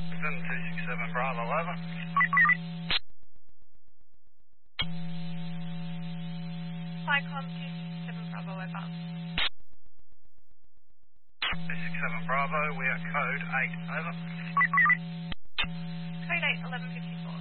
267 Bravo, over. Flycom 267 Bravo, over. 267 Bravo, we are code 8, over. Code 8, 1154.